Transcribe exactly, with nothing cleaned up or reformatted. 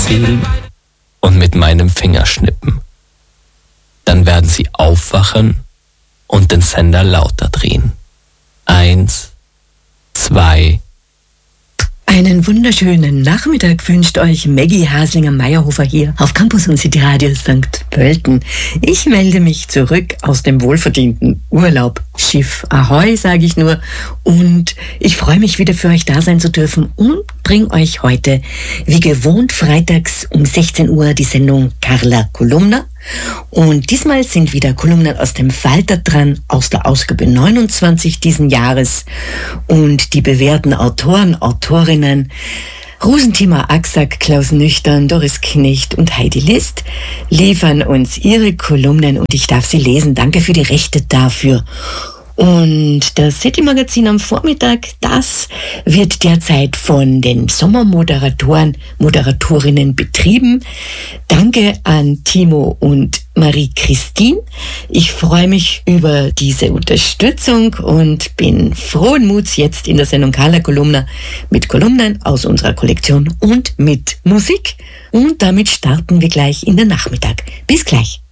zählen und mit meinem Finger schnippen. Dann werden Sie aufwachen und den Sender lauter drehen. Eins, zwei. Einen wunderschönen Nachmittag wünscht euch Maggie Haslinger-Meyerhofer hier auf Campus und City Radio Sankt Pölten. Ich melde mich zurück aus dem wohlverdienten Urlaub. Schiff Ahoi, sage ich nur. Und ich freue mich wieder für euch da sein zu dürfen und bringe euch heute, wie gewohnt, freitags um sechzehn Uhr die Sendung Carla Kolumna. Und diesmal sind wieder Kolumnen aus dem Falter dran, aus der Ausgabe neunundzwanzig diesen Jahres. Und die bewährten Autoren, Autorinnen Rosenthiemer Axack, Klaus Nüchtern, Doris Knecht und Heidi List liefern uns ihre Kolumnen und ich darf sie lesen. Danke für die Rechte dafür. Und das City-Magazin am Vormittag, das wird derzeit von den Sommermoderatoren, Moderatorinnen betrieben. Danke an Timo und Marie-Christine. Ich freue mich über diese Unterstützung und bin frohen Muts jetzt in der Sendung Carla Kolumna mit Kolumnen aus unserer Kollektion und mit Musik. Und damit starten wir gleich in den Nachmittag. Bis gleich.